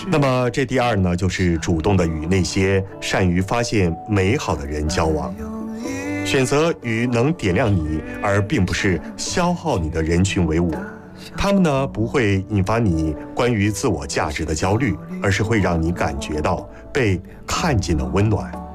那么这第二呢，就是主动的与那些善于发现美好的人交往，选择与能点亮你而并不是消耗你的人群为伍。他们呢不会引发你关于自我价值的焦虑，而是会让你感觉到被看见的温暖。